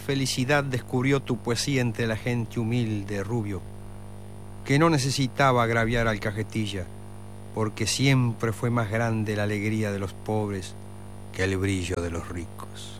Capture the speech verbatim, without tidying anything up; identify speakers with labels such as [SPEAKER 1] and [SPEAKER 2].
[SPEAKER 1] felicidad descubrió tu poesía entre la gente humilde, rubio, que no necesitaba agraviar al cajetilla, porque siempre fue más grande la alegría de los pobres que el brillo de los ricos.